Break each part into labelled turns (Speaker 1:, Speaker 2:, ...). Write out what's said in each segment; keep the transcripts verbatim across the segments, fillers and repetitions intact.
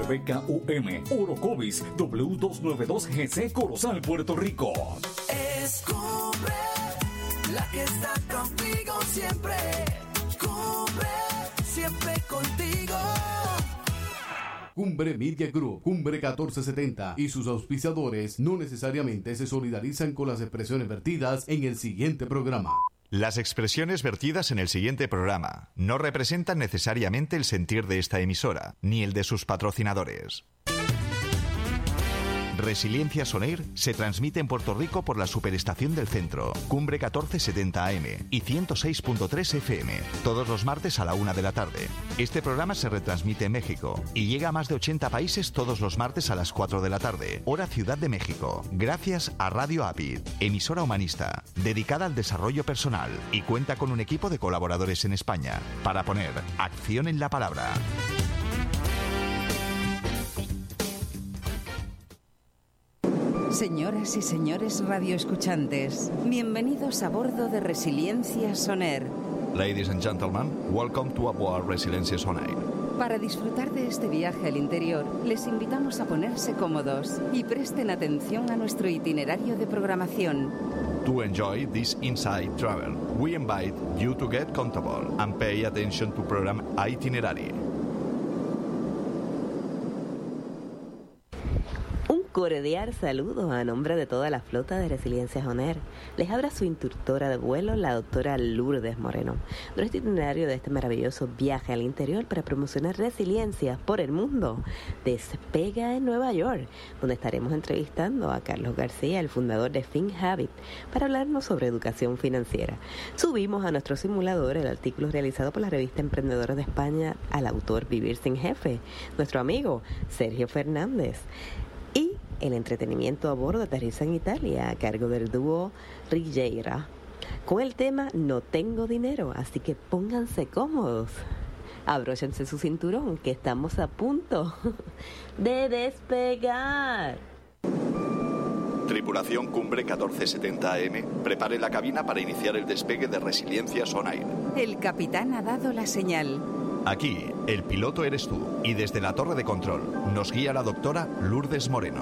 Speaker 1: W K U M, Orocovis, W doscientos noventa y dos G C, Corozal, Puerto Rico.
Speaker 2: Es Cumbre, la que está contigo siempre. Cumbre, siempre contigo.
Speaker 3: Cumbre Media Group, Cumbre catorce setenta y sus auspiciadores no necesariamente se solidarizan con las expresiones vertidas en el siguiente programa.
Speaker 4: Las expresiones vertidas en el siguiente programa no representan necesariamente el sentir de esta emisora, ni el de sus patrocinadores. Resiliencia On Air se transmite en Puerto Rico por la Superestación del Centro, Cumbre catorce setenta A M y ciento seis punto tres F M, todos los martes a la una de la tarde. Este programa se retransmite en México y llega a más de ochenta países todos los martes a las cuatro de la tarde, hora Ciudad de México, gracias a Radio Apid, emisora humanista, dedicada al desarrollo personal y cuenta con un equipo de colaboradores en España, para poner acción en la palabra.
Speaker 5: Señoras y señores radioescuchantes, bienvenidos a bordo de Resiliencia On Air.
Speaker 4: Ladies and gentlemen, welcome to aboard Resiliencia On Air.
Speaker 5: Para disfrutar de este viaje al interior, les invitamos a ponerse cómodos y presten atención a nuestro itinerario de programación.
Speaker 4: To enjoy this inside travel, we invite you to get comfortable and pay attention to program itinerary.
Speaker 6: Cordial saludo a nombre de toda la flota de Resiliencia On Air. Les habla su instructora de vuelo, la doctora Lourdes Moreno. Nuestro itinerario de este maravilloso viaje al interior para promocionar resiliencia por el mundo despega en Nueva York, donde estaremos entrevistando a Carlos García, el fundador de FinHabit, para hablarnos sobre educación financiera. Subimos a nuestro simulador el artículo realizado por la revista Emprendedores de España al autor Vivir Sin Jefe, nuestro amigo Sergio Fernández. Y el entretenimiento a bordo aterriza en Italia a cargo del dúo Rigeira con el tema No tengo dinero, así que pónganse cómodos, abróchense su cinturón, que estamos a punto de despegar.
Speaker 4: Tripulación Cumbre catorce setenta A M, prepare la cabina para iniciar el despegue de Resiliencia On Air.
Speaker 5: El capitán ha dado la señal.
Speaker 4: Aquí, el piloto eres tú, y desde la torre de control nos guía la doctora Lourdes Moreno.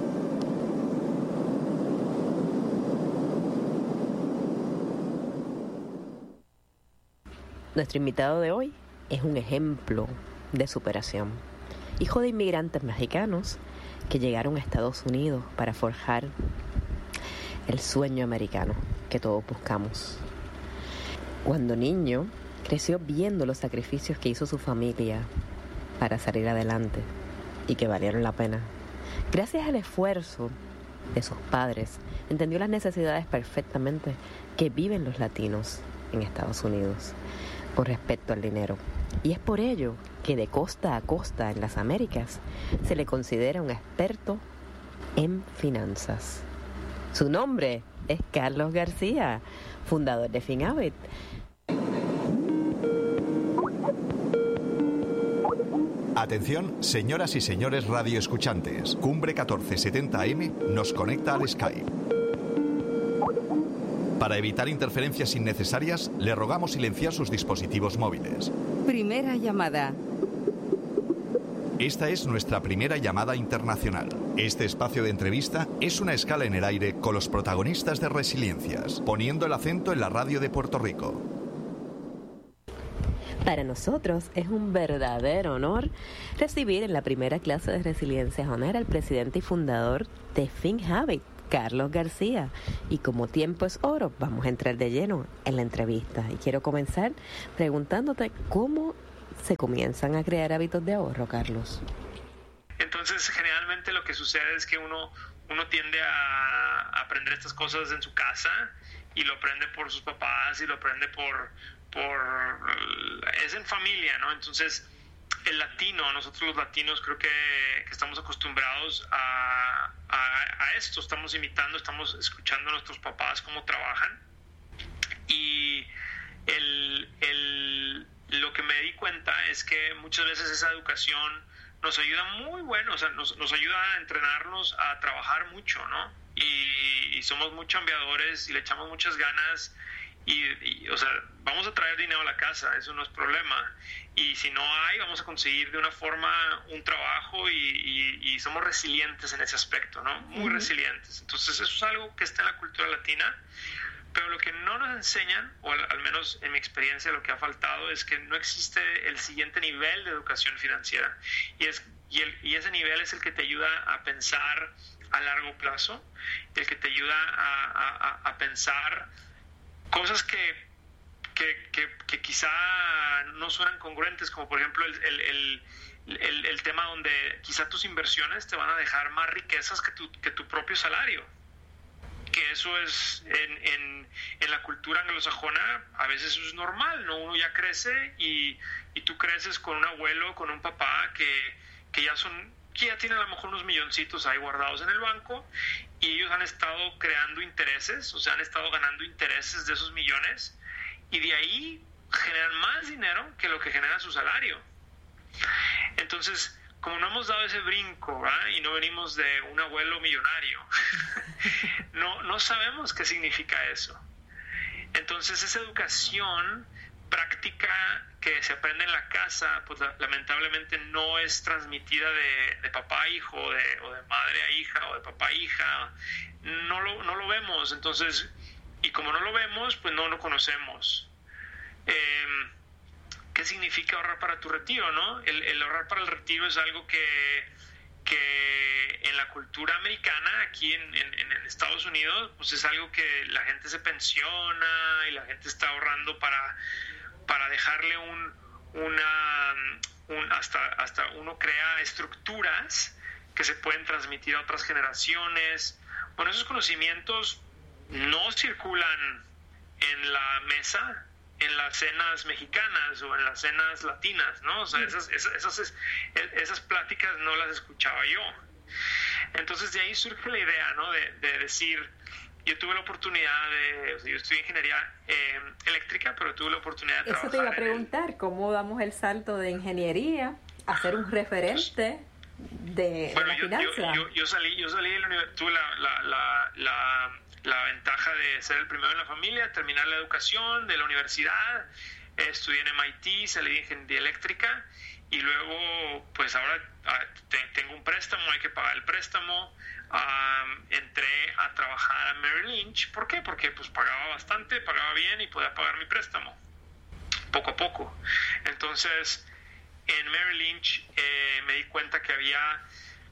Speaker 6: Nuestro invitado de hoy es un ejemplo de superación. Hijo de inmigrantes mexicanos que llegaron a Estados Unidos para forjar el sueño americano que todos buscamos. Cuando niño, creció viendo los sacrificios que hizo su familia para salir adelante y que valieron la pena. Gracias al esfuerzo de sus padres, entendió las necesidades perfectamente que viven los latinos en Estados Unidos con respecto al dinero. Y es por ello que de costa a costa en las Américas se le considera un experto en finanzas. Su nombre es Carlos García, fundador de FinHabit.
Speaker 4: Atención, señoras y señores radioescuchantes. Cumbre catorce setenta A M nos conecta al Skype. Para evitar interferencias innecesarias, le rogamos silenciar sus dispositivos móviles.
Speaker 5: Primera llamada.
Speaker 4: Esta es nuestra primera llamada internacional. Este espacio de entrevista es una escala en el aire con los protagonistas de Resiliencias, poniendo el acento en la radio de Puerto Rico.
Speaker 6: Para nosotros es un verdadero honor recibir en la primera clase de Resiliencia On Air al presidente y fundador de FinHabit, Carlos García. Y como tiempo es oro, vamos a entrar de lleno en la entrevista. Y quiero comenzar preguntándote cómo se comienzan a crear hábitos de ahorro, Carlos.
Speaker 7: Entonces, generalmente lo que sucede es que uno, uno tiende a aprender estas cosas en su casa y lo aprende por sus papás y lo aprende por... por es en familia, ¿no? Entonces el latino, nosotros los latinos creo que, que estamos acostumbrados a, a, a esto, estamos imitando, estamos escuchando a nuestros papás cómo trabajan y el, el, lo que me di cuenta es que muchas veces esa educación nos ayuda muy bueno, o sea, nos, nos ayuda a entrenarnos a trabajar mucho, ¿no? Y, y somos muy chambeadores y le echamos muchas ganas. y, y, o sea, vamos a traer dinero a la casa, eso no es problema. Y si no hay, vamos a conseguir de una forma un trabajo y, y, y somos resilientes en ese aspecto, ¿no? Muy uh-huh. resilientes. Entonces, eso es algo que está en la cultura latina. Pero lo que no nos enseñan, o al, al menos en mi experiencia lo que ha faltado, es que no existe el siguiente nivel de educación financiera. Y, es, y, el, y ese nivel es el que te ayuda a pensar a largo plazo, el que te ayuda a, a, a pensar cosas que, que, que, que quizá no suenan congruentes, como por ejemplo el, el, el, el, el tema donde quizá tus inversiones te van a dejar más riquezas que tu, que tu propio salario. Que eso es en, en, en la cultura anglosajona, a veces eso es normal, ¿no? Uno ya crece y, y tú creces con un abuelo, con un papá que, que ya son, que ya tienen a lo mejor unos milloncitos ahí guardados en el banco y ellos han estado creando intereses, o sea, han estado ganando intereses de esos millones y de ahí generan más dinero que lo que genera su salario. Entonces, como no hemos dado ese brinco, ¿verdad? Y no venimos de un abuelo millonario, no, no sabemos qué significa eso. Entonces esa educación práctica que se aprende en la casa, pues la, lamentablemente no es transmitida de, de papá a hijo, o de, o de madre a hija, o de papá a hija, no lo, no lo vemos. Entonces, y como no lo vemos, pues no lo conocemos. Eh, ¿Qué significa ahorrar para tu retiro, no? El, el ahorrar para el retiro es algo que, que en la cultura americana, aquí en, en, en Estados Unidos, pues es algo que la gente se pensiona y la gente está ahorrando para, para dejarle un, una, un, hasta, hasta uno crea estructuras que se pueden transmitir a otras generaciones. Bueno, esos conocimientos no circulan en la mesa, en las cenas mexicanas o en las cenas latinas, ¿no? O sea, esas, esas, esas, esas pláticas no las escuchaba yo. Entonces de ahí surge la idea, ¿no? De, de decir, yo tuve la oportunidad de, o sea, yo estudié ingeniería eh, eléctrica, pero tuve la oportunidad de
Speaker 8: Eso
Speaker 7: trabajar.
Speaker 8: te iba a preguntar, el... ¿cómo damos el salto de ingeniería a ser un referente de,
Speaker 7: bueno,
Speaker 8: de la
Speaker 7: yo,
Speaker 8: finanza?
Speaker 7: Yo, yo, yo salí, yo salí de la universidad, tuve la, la, la, la la ventaja de ser el primero en la familia, terminar la educación de la universidad, eh, estudié en M I T, salí de ingeniería eléctrica y luego pues ahora ah, te, tengo un préstamo, hay que pagar el préstamo. Um, entré a trabajar a Merrill Lynch. ¿Por qué? Porque pues pagaba bastante, pagaba bien y podía pagar mi préstamo poco a poco. Entonces en Merrill Lynch eh, me di cuenta que había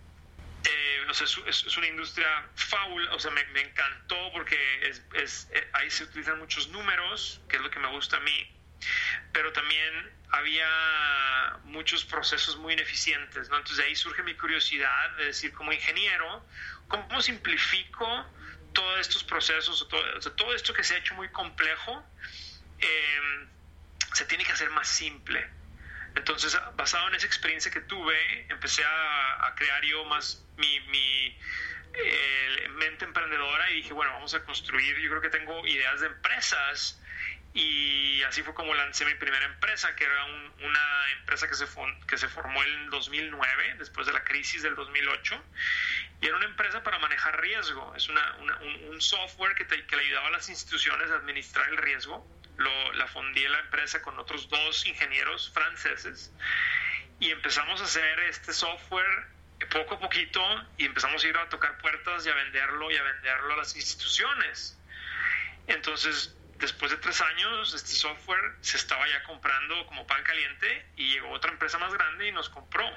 Speaker 7: Eh, o sea, es, es una industria fabulosa, o sea, me, me encantó porque es, es, eh, ahí se utilizan muchos números, que es lo que me gusta a mí, pero también había muchos procesos muy ineficientes, ¿no? Entonces de ahí surge mi curiosidad de decir, como ingeniero, ¿cómo simplifico todos estos procesos, o todo, o sea, todo esto que se ha hecho muy complejo, eh, se tiene que hacer más simple? Entonces, basado en esa experiencia que tuve, empecé a, a crear yo más mi, mi eh, mente emprendedora y dije, bueno, vamos a construir, yo creo que tengo ideas de empresas y así fue como lancé mi primera empresa, que era un, una empresa que se, que se formó en dos mil nueve, después de la crisis del dos mil ocho, y era una empresa para manejar riesgo. Es una, una, un, un software que, te, que le ayudaba a las instituciones a administrar el riesgo. Lo, la fundí la empresa con otros dos ingenieros franceses y empezamos a hacer este software poco a poquito y empezamos a ir a tocar puertas y a venderlo y a venderlo a las instituciones. Entonces, después de tres años, este software se estaba ya comprando como pan caliente y llegó otra empresa más grande y nos compró.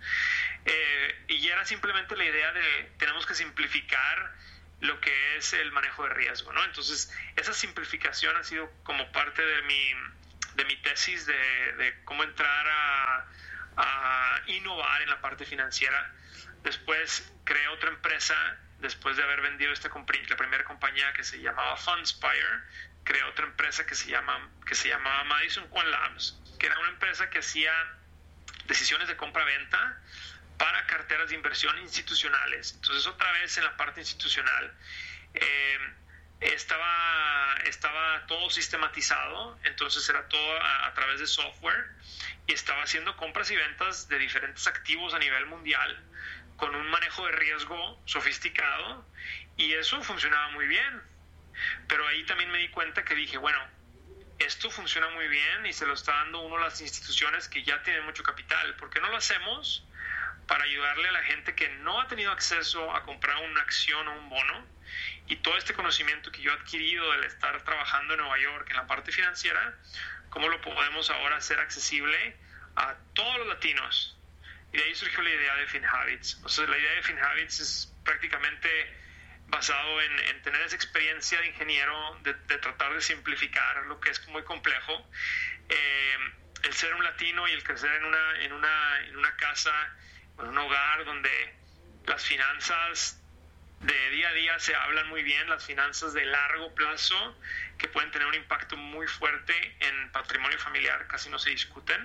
Speaker 7: Eh, y era simplemente la idea de tenemos que simplificar lo que es el manejo de riesgo, ¿no? Entonces, esa simplificación ha sido como parte de mi, de mi tesis de, de cómo entrar a, a innovar en la parte financiera. Después creé otra empresa, después de haber vendido esta la primera compañía que se llamaba Fundspire, creé otra empresa que se, llama, que se llamaba Madison Quant Labs, que era una empresa que hacía decisiones de compra-venta para carteras de inversión institucionales. Entonces, otra vez en la parte institucional, eh, estaba, estaba todo sistematizado, entonces era todo a, a través de software, y estaba haciendo compras y ventas de diferentes activos a nivel mundial, con un manejo de riesgo sofisticado, y eso funcionaba muy bien. Pero ahí también me di cuenta que dije, bueno, esto funciona muy bien y se lo está dando uno a las instituciones que ya tienen mucho capital. ¿Por qué no lo hacemos para ayudarle a la gente que no ha tenido acceso a comprar una acción o un bono? Y todo este conocimiento que yo he adquirido del estar trabajando en Nueva York en la parte financiera, ¿cómo lo podemos ahora hacer accesible a todos los latinos? Y de ahí surgió la idea de FinHabits. O sea, la idea de FinHabits es prácticamente basado en, en tener esa experiencia de ingeniero, de, de tratar de simplificar lo que es muy complejo. Eh, el ser un latino y el crecer en una, en una, en una casa, en un hogar donde las finanzas de día a día se hablan muy bien, las finanzas de largo plazo, que pueden tener un impacto muy fuerte en patrimonio familiar, casi no se discuten.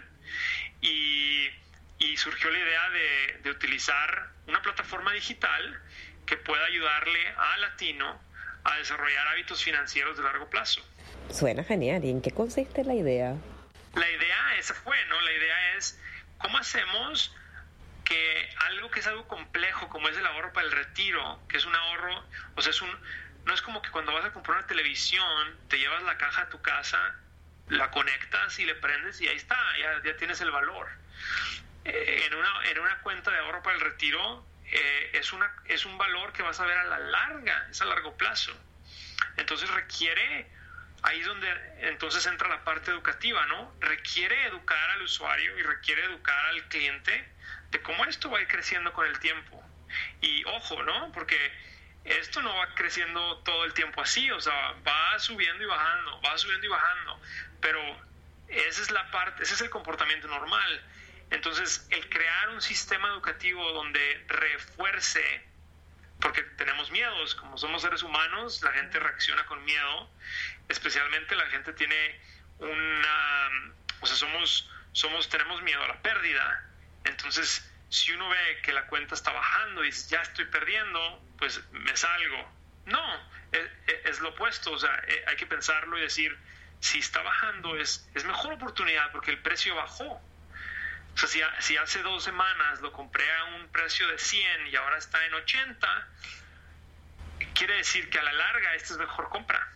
Speaker 7: Y, y surgió la idea de, de utilizar una plataforma digital que pueda ayudarle al latino a desarrollar hábitos financieros de largo plazo.
Speaker 6: Suena genial. ¿Y en qué consiste la idea?
Speaker 7: La idea esa fue, ¿no? La idea es cómo hacemos que algo que es algo complejo, como es el ahorro para el retiro, que es un ahorro, o sea, es un, no es como que cuando vas a comprar una televisión, te llevas la caja a tu casa, la conectas y le prendes y ahí está, ya, ya tienes el valor. Eh, en, una, en una cuenta de ahorro para el retiro, eh, es, una, es un valor que vas a ver a la larga, es a largo plazo. Entonces requiere, ahí es donde entonces entra la parte educativa, ¿no? Requiere educar al usuario y requiere educar al cliente de cómo esto va a ir creciendo con el tiempo. Y ojo, ¿no? Porque esto no va creciendo todo el tiempo así, o sea, va subiendo y bajando, va subiendo y bajando, pero esa es la parte, ese es el comportamiento normal. Entonces, el crear un sistema educativo donde refuerce, porque tenemos miedos, como somos seres humanos, la gente reacciona con miedo, especialmente la gente tiene una, o sea, somos, somos, tenemos miedo a la pérdida. Entonces, si uno ve que la cuenta está bajando y dice, ya estoy perdiendo, pues me salgo. No, es, es lo opuesto. O sea, hay que pensarlo y decir, si está bajando, es, es mejor oportunidad porque el precio bajó. O sea, si, si hace dos semanas lo compré a un precio de cien y ahora está en ochenta, quiere decir que a la larga esta es mejor compra.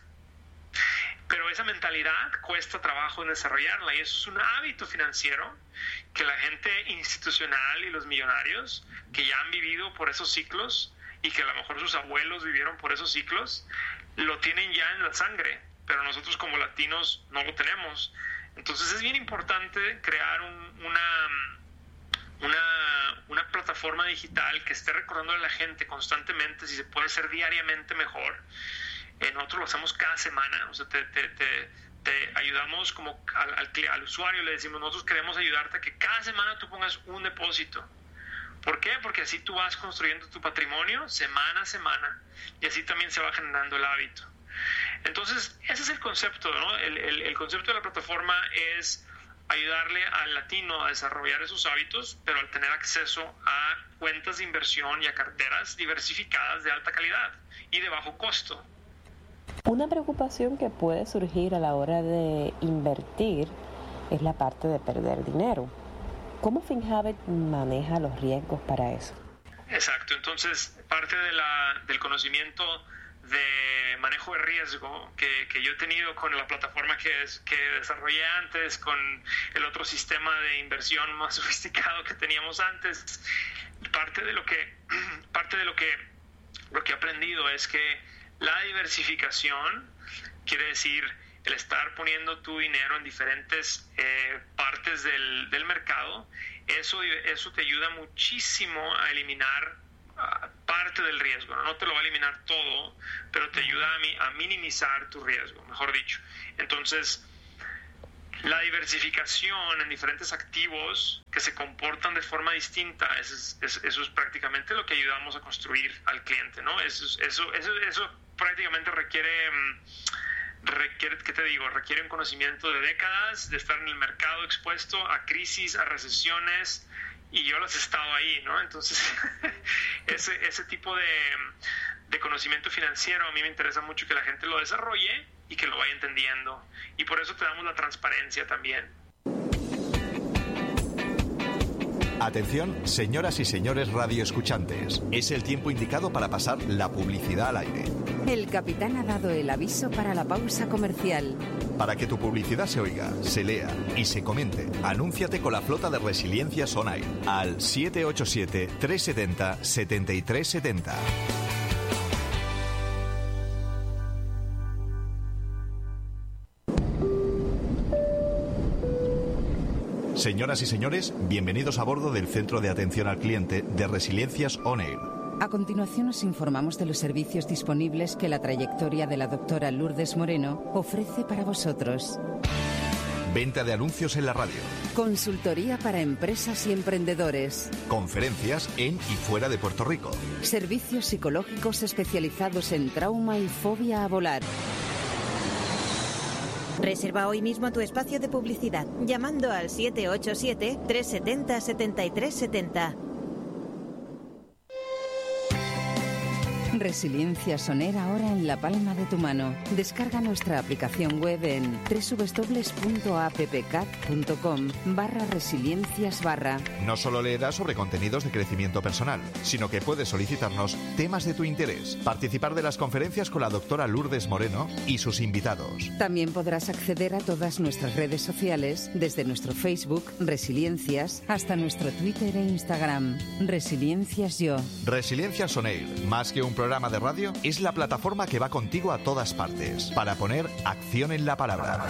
Speaker 7: Pero esa mentalidad cuesta trabajo en desarrollarla y eso es un hábito financiero que la gente institucional y los millonarios que ya han vivido por esos ciclos y que a lo mejor sus abuelos vivieron por esos ciclos, lo tienen ya en la sangre, pero nosotros como latinos no lo tenemos. Entonces es bien importante crear un, una, una, una plataforma digital que esté recordando a la gente constantemente si se puede hacer diariamente mejor. Eh, nosotros lo hacemos cada semana, o sea, te, te, te, te ayudamos como al, al, al usuario, le decimos, nosotros queremos ayudarte a que cada semana tú pongas un depósito. ¿Por qué? Porque así tú vas construyendo tu patrimonio semana a semana y así también se va generando el hábito. Entonces, ese es el concepto, ¿no? El, el, el concepto de la plataforma es ayudarle al latino a desarrollar esos hábitos, pero al tener acceso a cuentas de inversión y a carteras diversificadas de alta calidad y de bajo costo.
Speaker 6: Una preocupación que puede surgir a la hora de invertir es la parte de perder dinero. ¿Cómo FinHabit maneja los riesgos para eso?
Speaker 7: Exacto, entonces parte de la, del conocimiento de manejo de riesgo que, que yo he tenido con la plataforma que, es, que desarrollé antes, con el otro sistema de inversión más sofisticado que teníamos antes, parte de lo que, parte de lo que, lo que he aprendido es que la diversificación quiere decir el estar poniendo tu dinero en diferentes eh, partes del, del mercado. Eso, eso te ayuda muchísimo a eliminar uh, parte del riesgo, ¿no? No te lo va a eliminar todo, pero te ayuda a, mi, a minimizar tu riesgo, mejor dicho. Entonces, la diversificación en diferentes activos que se comportan de forma distinta, eso es, es, eso es prácticamente lo que ayudamos a construir al cliente, ¿no? Eso, eso, eso, eso prácticamente requiere, requiere, ¿qué te digo? Requiere un conocimiento de décadas, de estar en el mercado expuesto a crisis, a recesiones, y yo las he estado ahí, ¿no? Entonces, ese, ese tipo de, de conocimiento financiero a mí me interesa mucho que la gente lo desarrolle y que lo vaya entendiendo. Y por eso te damos la transparencia también.
Speaker 4: Atención, señoras y señores radioescuchantes. Es el tiempo indicado para pasar la publicidad al aire.
Speaker 5: El capitán ha dado el aviso para la pausa comercial.
Speaker 4: Para que tu publicidad se oiga, se lea y se comente, anúnciate con la flota de Resiliencia On Air al siete ocho siete, tres siete cero, siete tres siete cero. Señoras y señores, bienvenidos a bordo del Centro de Atención al Cliente de Resiliencias On Air.
Speaker 5: A continuación os informamos de los servicios disponibles que la trayectoria de la doctora Lourdes Moreno ofrece para vosotros.
Speaker 4: Venta de anuncios en la radio.
Speaker 5: Consultoría para empresas y emprendedores.
Speaker 4: Conferencias en y fuera de Puerto Rico.
Speaker 5: Servicios psicológicos especializados en trauma y fobia a volar.
Speaker 9: Reserva hoy mismo tu espacio de publicidad llamando al siete ocho siete, tres siete cero, siete tres siete cero.
Speaker 5: Resiliencia On Air ahora en la palma de tu mano. Descarga nuestra aplicación web en www.appcat.com barra resiliencias barra.
Speaker 4: No solo leerás sobre contenidos de crecimiento personal, sino que puedes solicitarnos temas de tu interés, participar de las conferencias con la doctora Lourdes Moreno y sus invitados.
Speaker 5: También podrás acceder a todas nuestras redes sociales, desde nuestro Facebook, Resiliencias, hasta nuestro Twitter e Instagram, Resiliencias Yo.
Speaker 4: Resiliencias On Air, más que un programa de radio, es la plataforma que va contigo a todas partes para poner acción en la palabra.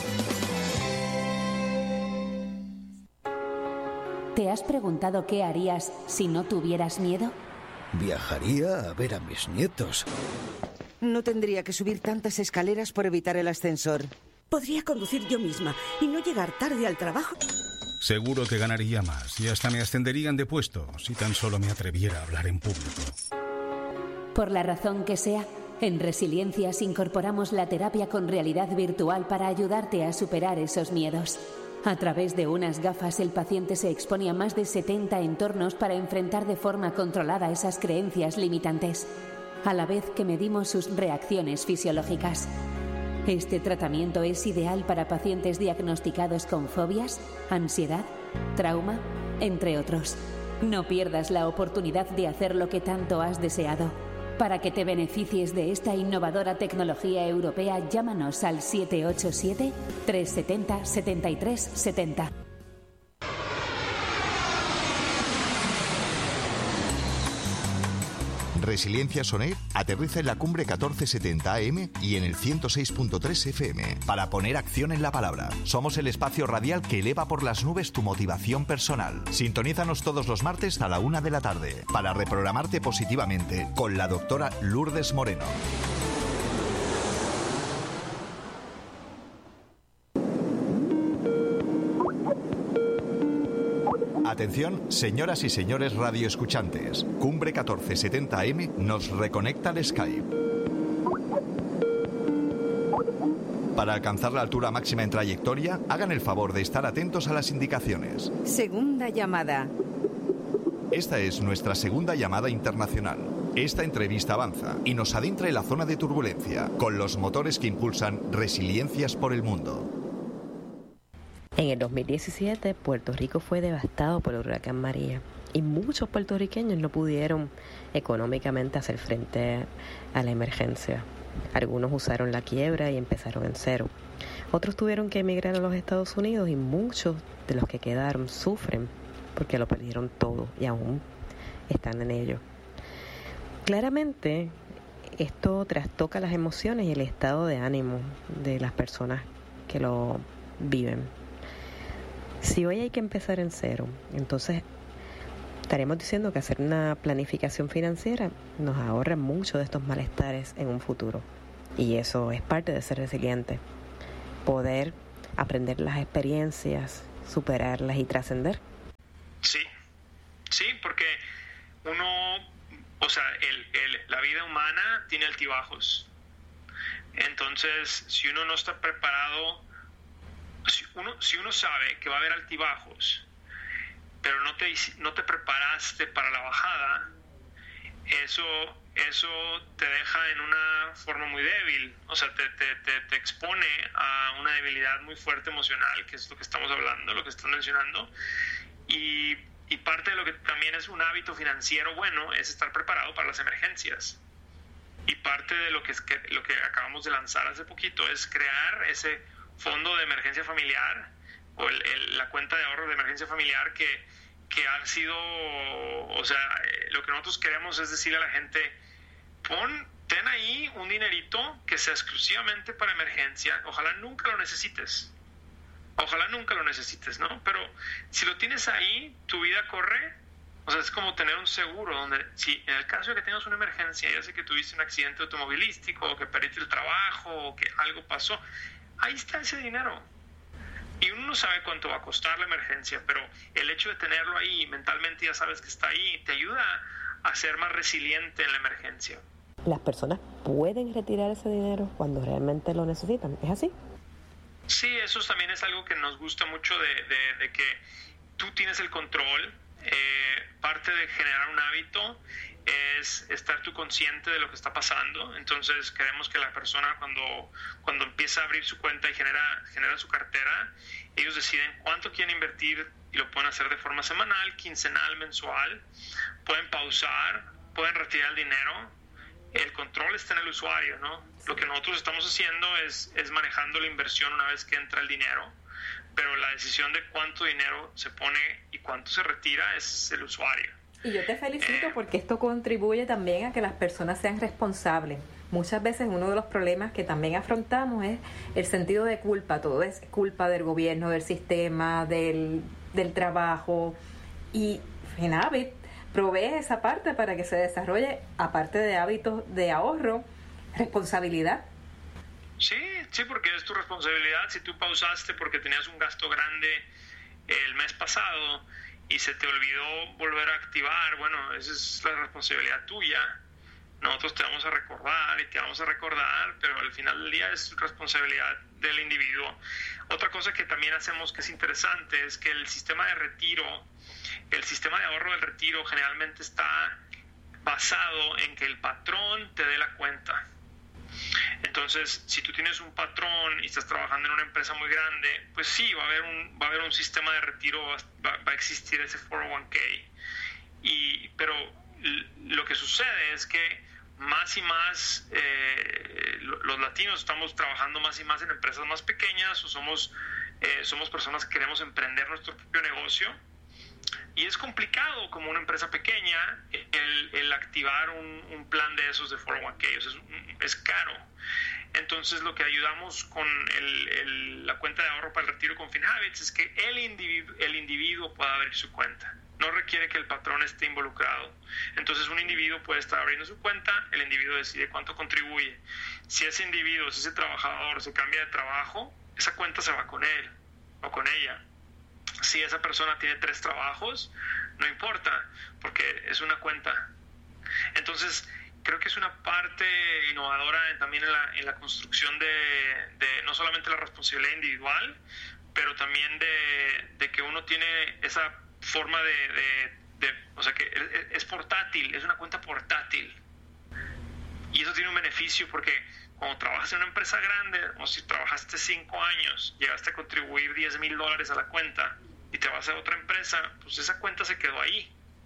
Speaker 10: ¿Te has preguntado qué harías si no tuvieras miedo?
Speaker 11: Viajaría a ver a mis nietos.
Speaker 12: No tendría que subir tantas escaleras por evitar el ascensor.
Speaker 13: Podría conducir yo misma y no llegar tarde al trabajo.
Speaker 14: Seguro que ganaría más y hasta me ascenderían de puesto si tan solo me atreviera a hablar en público.
Speaker 10: Por la razón que sea, en Resiliencias incorporamos la terapia con realidad virtual para ayudarte a superar esos miedos. A través de unas gafas, el paciente se expone a más de setenta entornos para enfrentar de forma controlada esas creencias limitantes, a la vez que medimos sus reacciones fisiológicas. Este tratamiento es ideal para pacientes diagnosticados con fobias, ansiedad, trauma, entre otros. No pierdas la oportunidad de hacer lo que tanto has deseado. Para que te beneficies de esta innovadora tecnología europea, llámanos al siete ocho siete, tres siete cero, siete tres siete cero.
Speaker 4: Resiliencia On Air aterriza en la cumbre catorce setenta A M y en el ciento seis punto tres F M para poner acción en la palabra. Somos el espacio radial que eleva por las nubes tu motivación personal. Sintonízanos todos los martes a la una de la tarde para reprogramarte positivamente con la doctora Lourdes Moreno. Atención, señoras y señores radioescuchantes. Cumbre catorce setenta A M nos reconecta al Skype. Para alcanzar la altura máxima en trayectoria, hagan el favor de estar atentos a las indicaciones.
Speaker 12: Segunda llamada.
Speaker 4: Esta es nuestra segunda llamada internacional. Esta entrevista avanza y nos adentra en la zona de turbulencia, con los motores que impulsan resiliencias por el mundo.
Speaker 6: En el dos mil diecisiete, Puerto Rico fue devastado por el huracán María y muchos puertorriqueños no pudieron económicamente hacer frente a la emergencia. Algunos usaron la quiebra y empezaron en cero. Otros tuvieron que emigrar a los Estados Unidos y muchos de los que quedaron sufren porque lo perdieron todo y aún están en ello. Claramente, esto trastoca las emociones y el estado de ánimo de las personas que lo viven. Si hoy hay que empezar en cero, entonces estaremos diciendo que hacer una planificación financiera nos ahorra mucho de estos malestares en un futuro. Y eso es parte de ser resiliente. Poder aprender las experiencias, superarlas y trascender.
Speaker 7: Sí, sí, porque uno, o sea, el, el, la vida humana tiene altibajos. Entonces, si uno no está preparado, si uno, si uno sabe que va a haber altibajos, pero no te, no te preparaste para la bajada, eso, eso te deja en una forma muy débil, o sea, te, te, te, te expone a una debilidad muy fuerte emocional, que es lo que estamos hablando, lo que están mencionando, y, y parte de lo que también es un hábito financiero bueno es estar preparado para las emergencias. Y parte de lo que, es que, lo que acabamos de lanzar hace poquito es crear ese fondo de emergencia familiar o el, el, la cuenta de ahorro de emergencia familiar que, que ha sido, o sea, eh, lo que nosotros queremos es decirle a la gente, pon, ten ahí un dinerito que sea exclusivamente para emergencia, ojalá nunca lo necesites, ojalá nunca lo necesites, ¿no? Pero si lo tienes ahí, tu vida corre. O sea, es como tener un seguro donde si en el caso de que tengas una emergencia, ya sé que tuviste un accidente automovilístico, o que perdiste el trabajo, o que algo pasó, ahí está ese dinero. Y uno no sabe cuánto va a costar la emergencia, pero el hecho de tenerlo ahí, mentalmente ya sabes que está ahí, te ayuda a ser más resiliente en la emergencia.
Speaker 6: ¿Las personas pueden retirar ese dinero cuando realmente lo necesitan? ¿Es así?
Speaker 7: Sí, eso también es algo que nos gusta mucho de, de, de que tú tienes el control. Eh, parte de generar un hábito es estar tú consciente de lo que está pasando. Entonces queremos que la persona cuando, cuando empieza a abrir su cuenta y genera, genera su cartera, ellos deciden cuánto quieren invertir y lo pueden hacer de forma semanal, quincenal, mensual. Pueden pausar, pueden retirar el dinero. El control está en el usuario, ¿no? Lo que nosotros estamos haciendo es, es manejando la inversión una vez que entra el dinero, pero la decisión de cuánto dinero se pone y cuánto se retira es el usuario.
Speaker 8: Y yo te felicito porque esto contribuye también a que las personas sean responsables. Muchas veces uno de los problemas que también afrontamos es el sentido de culpa. Todo es culpa del gobierno, del sistema, del, del trabajo. Y Finhabit provee esa parte para que se desarrolle, aparte de hábitos de ahorro, responsabilidad.
Speaker 7: Sí, sí, porque es tu responsabilidad. Si tú pausaste porque tenías un gasto grande el mes pasado y se te olvidó volver a activar, bueno, esa es la responsabilidad tuya. Nosotros te vamos a recordar y te vamos a recordar, pero al final del día es responsabilidad del individuo. Otra cosa que también hacemos que es interesante es que el sistema de retiro, el sistema de ahorro del retiro generalmente está basado en que el patrón te dé la cuenta. Entonces, si tú tienes un patrón y estás trabajando en una empresa muy grande, pues sí, va a haber un, va a haber un sistema de retiro, va, va a existir ese cuatro oh uno k. Y, pero lo que sucede es que más y más eh, los latinos estamos trabajando más y más en empresas más pequeñas o somos, eh, somos personas que queremos emprender nuestro propio negocio. Y es complicado como una empresa pequeña el, el activar un, un plan de esos de cuatro oh uno k, o sea, es, es caro. Entonces lo que ayudamos con el, el, la cuenta de ahorro para el retiro con Finhabits es que el individuo, el individuo pueda abrir su cuenta. No requiere que el patrón esté involucrado. Entonces un individuo puede estar abriendo su cuenta, el individuo decide cuánto contribuye. Si ese individuo, si ese trabajador se cambia de trabajo, esa cuenta se va con él o con ella. Si esa persona tiene tres trabajos, no importa, porque es una cuenta. Entonces, creo que es una parte innovadora en, también en la, en la construcción de, de no solamente la responsabilidad individual, pero también de, de que uno tiene esa forma de, de, de, o sea, que es portátil, es una cuenta portátil. Y eso tiene un beneficio porque cuando trabajas en una empresa grande, o si trabajaste cinco años, llegaste a contribuir diez mil dólares a la cuenta y te vas a otra empresa, pues esa cuenta se quedó ahí.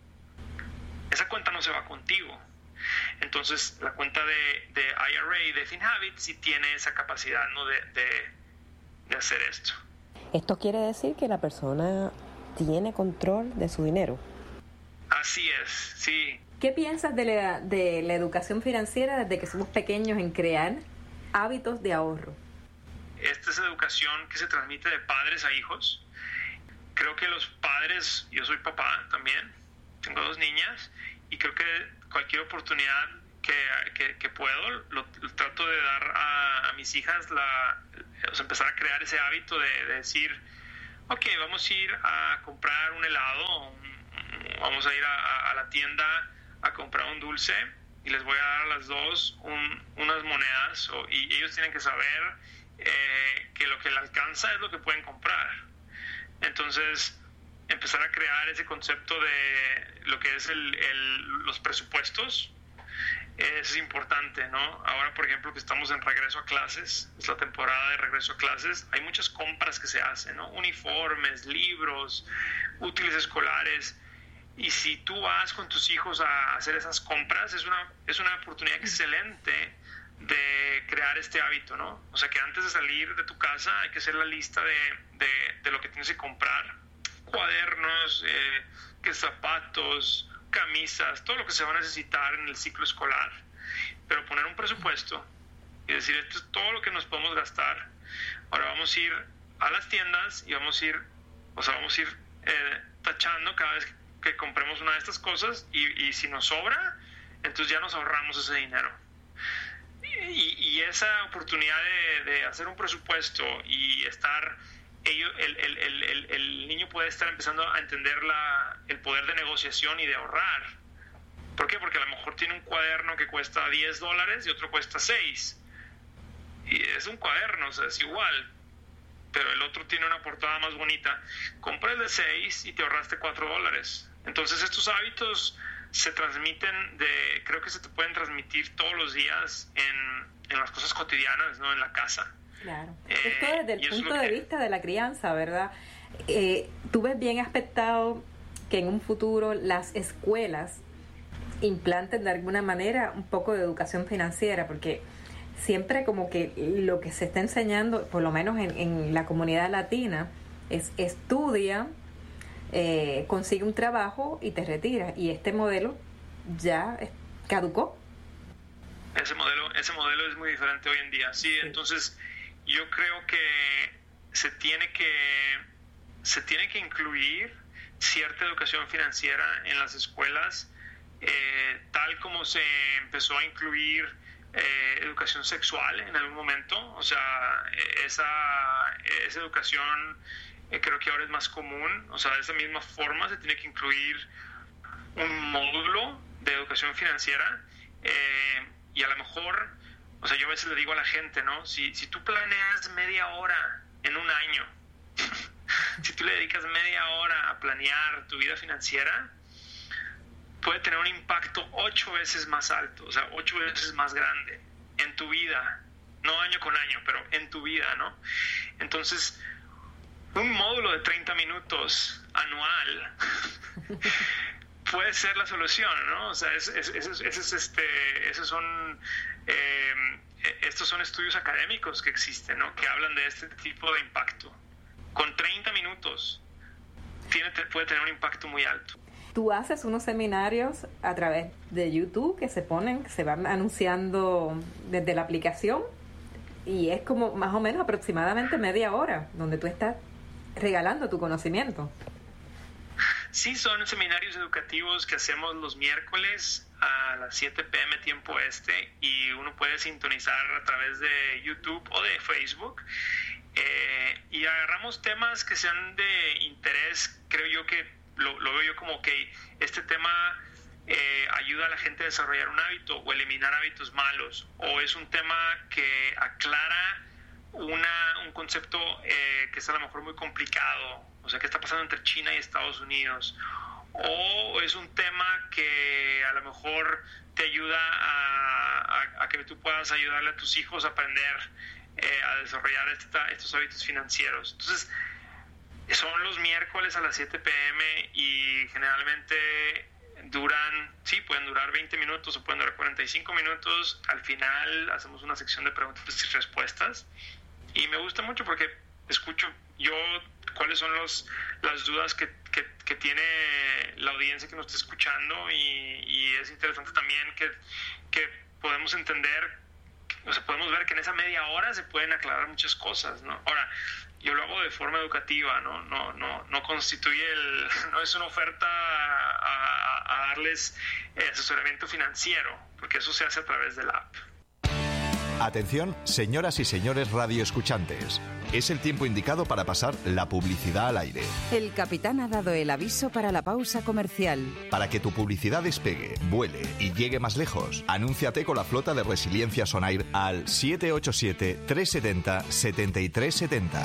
Speaker 7: Esa cuenta no se va contigo. Entonces, la cuenta de, de I R A de Finhabit sí tiene esa capacidad, ¿no? de, de, de hacer esto.
Speaker 6: Esto quiere decir que la persona tiene control de su dinero.
Speaker 7: Así es, sí.
Speaker 8: ¿Qué piensas de la, de la educación financiera desde que somos pequeños en crear hábitos de ahorro?
Speaker 7: Esta es educación que se transmite de padres a hijos. Creo que los padres, yo soy papá también, tengo dos niñas, y creo que cualquier oportunidad que, que, que puedo, lo, lo trato de dar a, a mis hijas, la, o sea, empezar a crear ese hábito de, de decir, ok, vamos a ir a comprar un helado, un, vamos a ir a, a la tienda a comprar un dulce y les voy a dar a las dos un, unas monedas o, y ellos tienen que saber eh, que lo que les alcanza es lo que pueden comprar. Entonces, empezar a crear ese concepto de lo que es el, el, los presupuestos es importante, ¿no? Ahora, por ejemplo, que estamos en regreso a clases, es la temporada de regreso a clases, hay muchas compras que se hacen, ¿no? Uniformes, libros, útiles escolares. Y si tú vas con tus hijos a hacer esas compras, es una, es una oportunidad excelente de crear este hábito, ¿no? O sea, que antes de salir de tu casa hay que hacer la lista de, de, de lo que tienes que comprar. Cuadernos, eh, que zapatos, camisas, todo lo que se va a necesitar en el ciclo escolar. Pero poner un presupuesto y decir, esto es todo lo que nos podemos gastar. Ahora vamos a ir a las tiendas y vamos a ir, o sea, vamos a ir eh, tachando cada vez que que compremos una de estas cosas y, y si nos sobra, entonces ya nos ahorramos ese dinero. Y, y esa oportunidad de, de hacer un presupuesto y estar, ellos, el, el, el, el, el niño puede estar empezando a entender la, el poder de negociación y de ahorrar. ¿Por qué? Porque a lo mejor tiene un cuaderno que cuesta diez dólares y otro cuesta seis. Y es un cuaderno, o sea, es igual. Pero el otro tiene una portada más bonita. Compra el de seis y te ahorraste cuatro dólares. Entonces estos hábitos se transmiten, de, creo que se te pueden transmitir todos los días en, en las cosas cotidianas, ¿no? En la casa.
Speaker 8: Claro.
Speaker 7: Eh,
Speaker 8: Esto desde el punto de
Speaker 7: que...
Speaker 8: vista de la crianza, ¿verdad? Eh, ¿Tú ves bien aspectado que en un futuro las escuelas implanten de alguna manera un poco de educación financiera? Porque siempre como que lo que se está enseñando, por lo menos en, en la comunidad latina, es estudia, eh, consigue un trabajo y te retira. Y este modelo ya caducó.
Speaker 7: Ese modelo, ese modelo es muy diferente hoy en día. Sí, sí. Entonces yo creo que se tiene que se tiene que incluir cierta educación financiera en las escuelas, eh, tal como se empezó a incluir Eh, educación sexual en algún momento. O sea, esa, esa educación eh, creo que ahora es más común. O sea, de esa misma forma se tiene que incluir un módulo de educación financiera, eh, y a lo mejor, o sea, yo a veces le digo a la gente, ¿no? Si, si tú planeas media hora en un año, si tú le dedicas media hora a planear tu vida financiera, puede tener un impacto ocho veces más alto, o sea, ocho veces más grande en tu vida, no año con año, pero en tu vida, ¿no? Entonces, un módulo de treinta minutos anual puede ser la solución, ¿no? O sea, es, es, es, es, es este, esos son, eh, estos son estudios académicos que existen, ¿no? Que hablan de este tipo de impacto. Con treinta minutos tiene, puede tener un impacto muy alto.
Speaker 8: Tú haces unos seminarios a través de YouTube que se ponen, que se van anunciando desde la aplicación, y es como más o menos aproximadamente media hora donde tú estás regalando tu conocimiento.
Speaker 7: Sí, son seminarios educativos que hacemos los miércoles a las siete p m tiempo este, y uno puede sintonizar a través de YouTube o de Facebook, eh, y agarramos temas que sean de interés. Creo yo que Lo, lo veo yo como que este tema eh, ayuda a la gente a desarrollar un hábito o eliminar hábitos malos, o es un tema que aclara una, un concepto eh, que es a lo mejor muy complicado, o sea, qué está pasando entre China y Estados Unidos, o es un tema que a lo mejor te ayuda a, a, a que tú puedas ayudarle a tus hijos a aprender eh, a desarrollar esta, estos hábitos financieros. Entonces, son los miércoles a las siete p m y generalmente duran, sí, pueden durar veinte minutos o pueden durar cuarenta y cinco minutos. Al final hacemos una sección de preguntas y respuestas, y me gusta mucho porque escucho yo cuáles son los, las dudas que, que, que tiene la audiencia que nos está escuchando, y, y es interesante también que, que podemos entender, o sea, podemos ver que en esa media hora se pueden aclarar muchas cosas, ¿no? Ahora, yo lo hago de forma educativa, no, no, no, no constituye el, no es una oferta a, a, a darles asesoramiento financiero, porque eso se hace a través de la app.
Speaker 4: Atención, señoras y señores radioescuchantes. Es el tiempo indicado para pasar la publicidad al aire.
Speaker 5: El capitán ha dado el aviso para la pausa comercial.
Speaker 4: Para que tu publicidad despegue, vuele y llegue más lejos, anúnciate con la flota de Resiliencias On Air al siete ocho siete, tres siete cero, siete tres siete cero.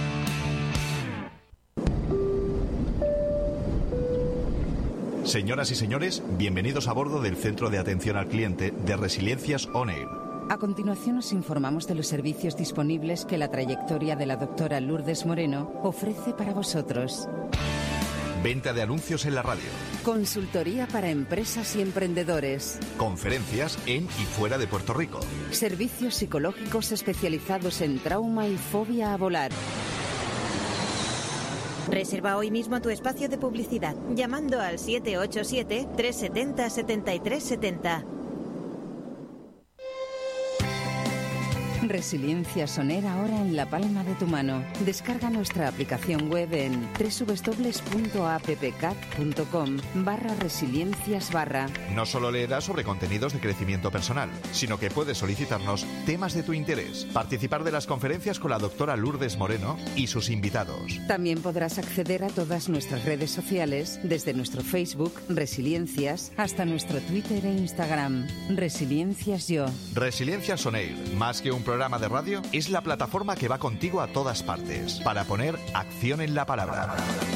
Speaker 4: Señoras y señores, bienvenidos a bordo del Centro de Atención al Cliente de Resiliencias On Air.
Speaker 5: A continuación os informamos de los servicios disponibles que la trayectoria de la doctora Lourdes Moreno ofrece para vosotros.
Speaker 4: Venta de anuncios en la radio,
Speaker 5: Consultoría para empresas y emprendedores.
Speaker 4: Conferencias en y fuera de Puerto Rico.
Speaker 5: Servicios psicológicos especializados en trauma y fobia a volar.
Speaker 9: Reserva hoy mismo tu espacio de publicidad llamando al siete ocho siete, tres siete cero, siete tres siete cero.
Speaker 5: Resiliencia Soner ahora en la palma de tu mano. Descarga nuestra aplicación web en www.appcat.com barra resiliencias barra.
Speaker 4: No solo leerás sobre contenidos de crecimiento personal, sino que puedes solicitarnos temas de tu interés, participar de las conferencias con la doctora Lourdes Moreno y sus invitados.
Speaker 5: También podrás acceder a todas nuestras redes sociales, desde nuestro Facebook, Resiliencias, hasta nuestro Twitter e Instagram, Resiliencias Yo.
Speaker 4: Resiliencia Soner, más que un programa de radio, es la plataforma que va contigo a todas partes para poner acción en la palabra.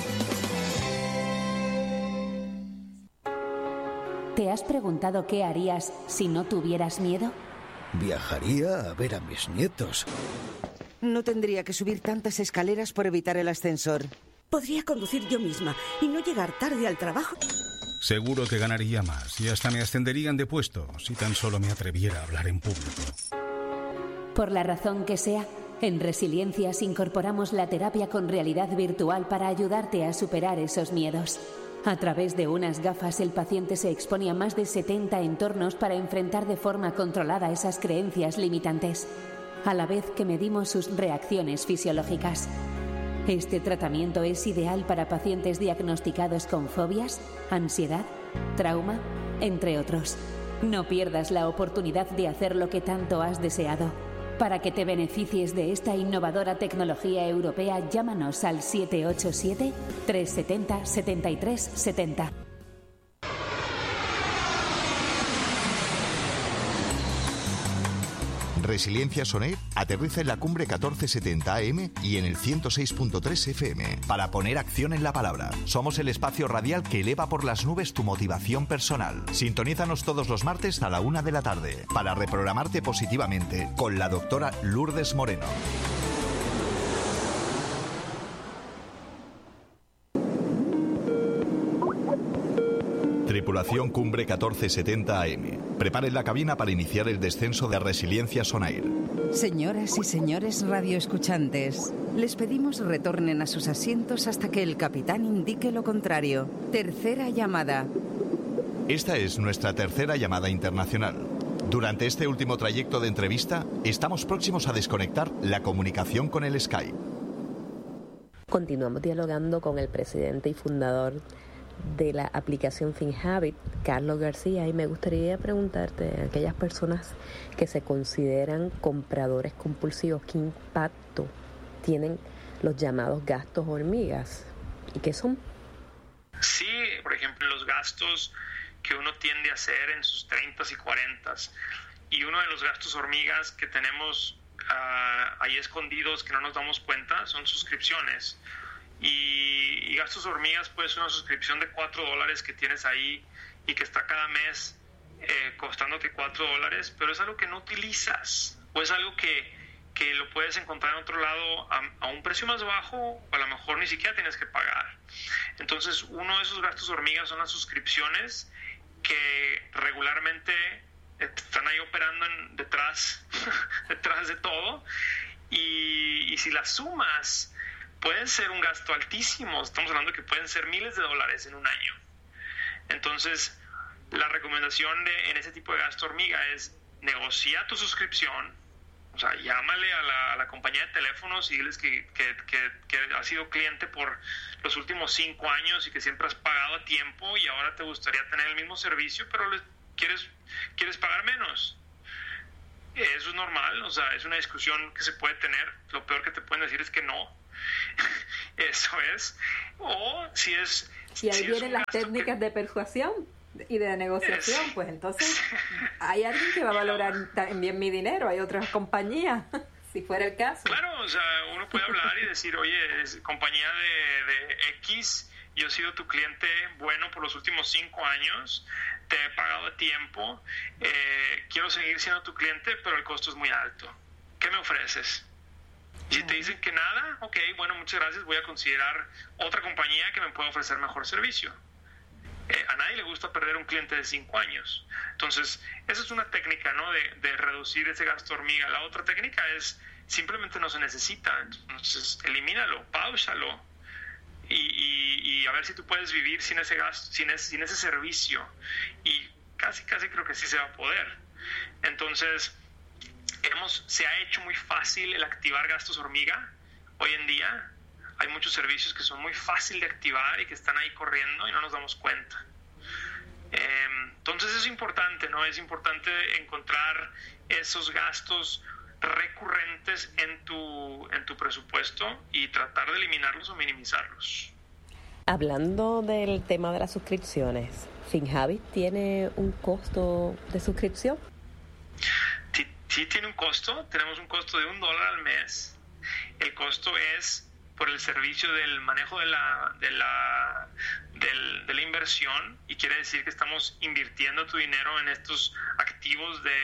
Speaker 10: ¿Te has preguntado qué harías si no tuvieras miedo?
Speaker 11: Viajaría a ver a mis nietos.
Speaker 12: No tendría que subir tantas escaleras por evitar el ascensor.
Speaker 13: Podría conducir yo misma y no llegar tarde al trabajo.
Speaker 14: Seguro que ganaría más y hasta me ascenderían de puesto si tan solo me atreviera a hablar en público.
Speaker 10: Por la razón que sea, en Resiliencias incorporamos la terapia con realidad virtual para ayudarte a superar esos miedos. A través de unas gafas, el paciente se expone a más de setenta entornos para enfrentar de forma controlada esas creencias limitantes, a la vez que medimos sus reacciones fisiológicas. Este tratamiento es ideal para pacientes diagnosticados con fobias, ansiedad, trauma, entre otros. No pierdas la oportunidad de hacer lo que tanto has deseado. Para que te beneficies de esta innovadora tecnología europea, llámanos al siete ocho siete, tres siete cero, siete tres siete cero.
Speaker 4: Resiliencia Soner aterriza en la cumbre catorce setenta A M y en el ciento seis punto tres F M para poner acción en la palabra. Somos el espacio radial que eleva por las nubes tu motivación personal. Sintonízanos todos los martes a la una de la tarde para reprogramarte positivamente con la doctora Lourdes Moreno. Tripulación Cumbre catorce setenta A M. Preparen la cabina para iniciar el descenso de Resiliencia Sonair.
Speaker 5: Señoras y señores radioescuchantes, les pedimos retornen a sus asientos hasta que el capitán indique lo contrario. Tercera llamada.
Speaker 4: Esta es nuestra tercera llamada internacional. Durante este último trayecto de entrevista, estamos próximos a desconectar la comunicación con el Skype.
Speaker 6: Continuamos dialogando con el presidente y fundador de la aplicación FinHabit, Carlos García, y me gustaría preguntarte a aquellas personas que se consideran compradores compulsivos, ¿qué impacto tienen los llamados gastos hormigas? ¿Y qué son?
Speaker 7: Sí, por ejemplo, los gastos que uno tiende a hacer en sus treintas y cuarentas, y uno de los gastos hormigas que tenemos uh, ahí escondidos que no nos damos cuenta son suscripciones. Y, y gastos hormigas puede ser una suscripción de cuatro dólares que tienes ahí y que está cada mes eh, costándote cuatro dólares, pero es algo que no utilizas, o es algo que, que lo puedes encontrar en otro lado a, a un precio más bajo, o a lo mejor ni siquiera tienes que pagar. Entonces, uno de esos gastos hormigas son las suscripciones que regularmente están ahí operando en, detrás, detrás de todo, y, y si las sumas, pueden ser un gasto altísimo. Estamos hablando de que pueden ser miles de dólares en un año. Entonces, la recomendación de, en ese tipo de gasto hormiga es negocia tu suscripción. O sea, llámale a la, a la compañía de teléfonos y diles que, que, que, que has sido cliente por los últimos cinco años y que siempre has pagado a tiempo y ahora te gustaría tener el mismo servicio, pero les, quieres, quieres pagar menos. Eso es normal, o sea, es una discusión que se puede tener. Lo peor que te pueden decir es que no. Eso es. O si es...
Speaker 8: Y ahí
Speaker 7: si
Speaker 8: vienen las técnicas que... de persuasión y de negociación, es... pues entonces hay alguien que va a valorar también mi dinero, hay otras compañías, si fuera el caso.
Speaker 7: Claro, o sea, uno puede hablar y decir, oye, es compañía de, de X, yo he sido tu cliente bueno por los últimos cinco años, te he pagado a tiempo, eh, quiero seguir siendo tu cliente, pero el costo es muy alto. ¿Qué me ofreces? Y si te dicen que nada, ok, bueno, muchas gracias, voy a considerar otra compañía que me pueda ofrecer mejor servicio. Eh, a nadie le gusta perder un cliente de cinco años. Entonces, esa es una técnica, ¿no? de, de reducir ese gasto hormiga. La otra técnica es simplemente no se necesita. Entonces, elimínalo, páusalo y, y, y a ver si tú puedes vivir sin ese gasto, sin ese, sin ese servicio. Y casi, casi creo que sí se va a poder. Entonces, hemos, se ha hecho muy fácil el activar gastos hormiga. Hoy en día hay muchos servicios que son muy fácil de activar y que están ahí corriendo y no nos damos cuenta. Eh, entonces es importante, ¿no? Es importante encontrar esos gastos recurrentes en tu, en tu presupuesto y tratar de eliminarlos o minimizarlos.
Speaker 6: Hablando del tema de las suscripciones, FinHabit tiene un costo de suscripción.
Speaker 7: Sí, sí tiene un costo. Tenemos un costo de un dólar al mes. El costo es por el servicio del manejo de la, de la, del, de la inversión, y quiere decir que estamos invirtiendo tu dinero en estos activos de,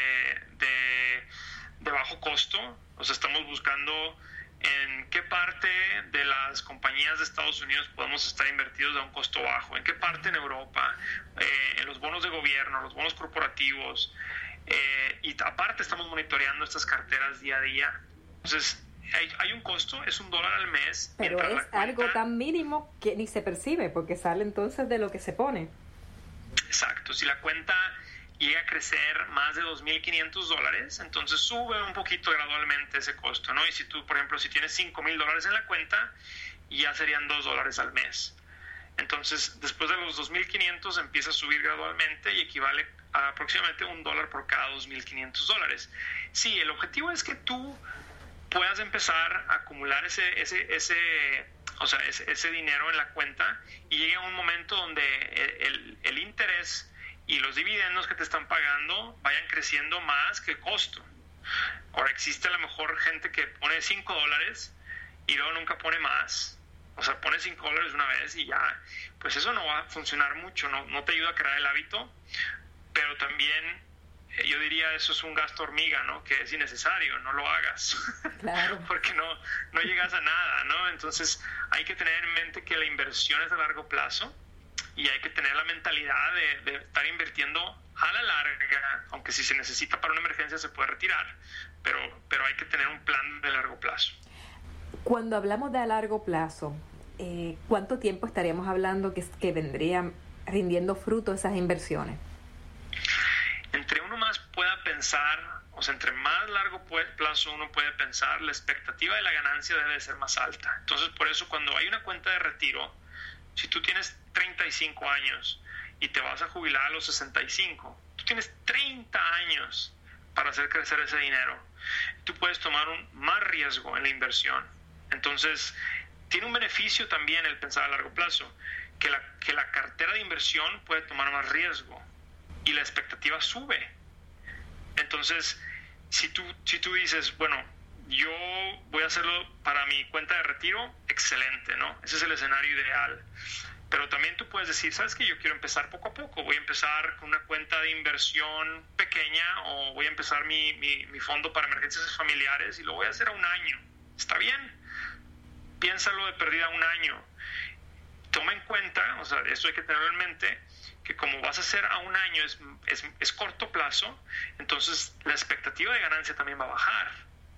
Speaker 7: de, de bajo costo. O sea, estamos buscando en qué parte de las compañías de Estados Unidos podemos estar invertidos a un costo bajo, en qué parte en Europa, eh, en los bonos de gobierno, los bonos corporativos, eh, y aparte estamos monitoreando estas carteras día a día. Entonces, Hay, hay un costo, es un dólar al mes.
Speaker 8: Pero es cuenta, algo tan mínimo que ni se percibe, porque sale entonces de lo que se pone.
Speaker 7: Exacto, si la cuenta llega a crecer más de dos mil quinientos dólares, entonces sube un poquito gradualmente ese costo, ¿no? Y si tú, por ejemplo, si tienes cinco mil dólares en la cuenta, ya serían dos dólares al mes. Entonces, después de los dos mil quinientos empieza a subir gradualmente y equivale a aproximadamente un dólar por cada dos mil quinientos dólares. Sí, el objetivo es que tú puedas empezar a acumular ese, ese, ese, o sea, ese, ese dinero en la cuenta, y llegue un momento donde el, el, el interés y los dividendos que te están pagando vayan creciendo más que el costo. Ahora, existe a lo mejor gente que pone cinco dólares y luego nunca pone más. O sea, pone cinco dólares una vez y ya. Pues eso no va a funcionar mucho, no, no te ayuda a crear el hábito, pero también yo diría eso es un gasto hormiga, ¿no? Que es innecesario, no lo hagas. Claro. Porque no, no llegas a nada, ¿no? Entonces hay que tener en mente que la inversión es a largo plazo y hay que tener la mentalidad de, de estar invirtiendo a la larga, aunque si se necesita para una emergencia se puede retirar, pero, pero hay que tener un plan de largo plazo.
Speaker 8: Cuando hablamos de a largo plazo, eh, ¿cuánto tiempo estaríamos hablando que, que vendrían rindiendo fruto esas inversiones?
Speaker 7: Entre uno más pueda pensar, o sea, entre más largo plazo uno puede pensar, la expectativa de la ganancia debe de ser más alta. Entonces, por eso cuando hay una cuenta de retiro, si tú tienes treinta y cinco años y te vas a jubilar a los sesenta y cinco, tú tienes treinta años para hacer crecer ese dinero. Tú puedes tomar un más riesgo en la inversión. Entonces, tiene un beneficio también el pensar a largo plazo, que la, que la cartera de inversión puede tomar más riesgo y la expectativa sube. Entonces, si tú, si tú dices, bueno, yo voy a hacerlo para mi cuenta de retiro, excelente, ¿no? Ese es el escenario ideal. Pero también tú puedes decir, ¿sabes qué? Yo quiero empezar poco a poco. Voy a empezar con una cuenta de inversión pequeña, o voy a empezar mi, mi, mi fondo para emergencias familiares y lo voy a hacer a un año. ¿Está bien? Piénsalo de perdida a un año. Toma en cuenta, o sea, esto hay que tenerlo en mente, que como vas a hacer a un año es, es, es corto plazo, entonces la expectativa de ganancia también va a bajar.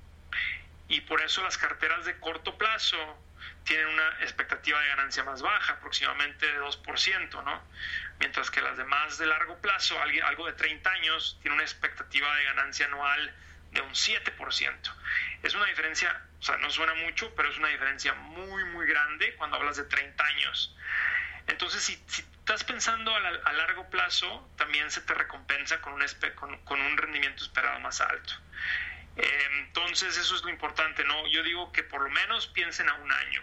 Speaker 7: Y por eso las carteras de corto plazo tienen una expectativa de ganancia más baja, aproximadamente de dos por ciento, ¿no? Mientras que las demás de largo plazo, algo de treinta años, tiene una expectativa de ganancia anual de un siete por ciento. Es una diferencia, o sea, no suena mucho, pero es una diferencia muy, muy grande cuando hablas de treinta años. Entonces, si, si estás pensando a, la, a largo plazo, también se te recompensa con un, espe, con, con un rendimiento esperado más alto. Eh, entonces, eso es lo importante, ¿no? Yo digo que por lo menos piensen a un año.